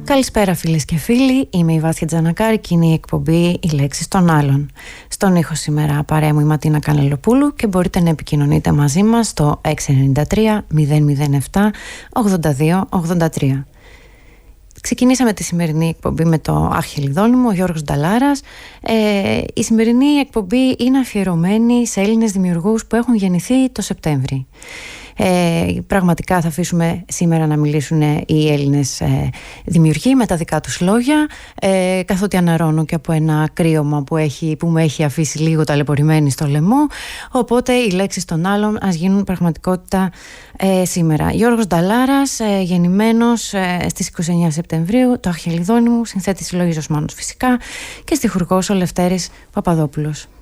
Καλησπέρα φίλες και φίλοι, είμαι η Βάσια Τζανακάρη και είναι η εκπομπή «Οι λέξεις των άλλων». Στον ήχο σήμερα παρέα μου η Ματίνα Κανελοπούλου και μπορείτε να επικοινωνείτε μαζί μας στο 693 007 82 83. Ξεκινήσαμε τη σημερινή εκπομπή με το Αρχελιδόνυμο, ο Γιώργος Νταλάρας. Η σημερινή εκπομπή είναι αφιερωμένη σε Έλληνες δημιουργούς που έχουν γεννηθεί το Σεπτέμβρη. Πραγματικά θα αφήσουμε σήμερα να μιλήσουν οι Έλληνες δημιουργοί με τα δικά τους λόγια, καθότι αναρώνω και από ένα κρύωμα που με έχει αφήσει λίγο ταλαιπωρημένη στο λαιμό, οπότε οι λέξεις των άλλων ας γίνουν πραγματικότητα σήμερα. Γιώργος Νταλάρας, γεννημένος στις 29 Σεπτεμβρίου, το Αρχελιδόνυμο, συνθέτης συλλογής Οσμάνος φυσικά και στιχουργός ο Λευτέρης Παπαδόπουλος.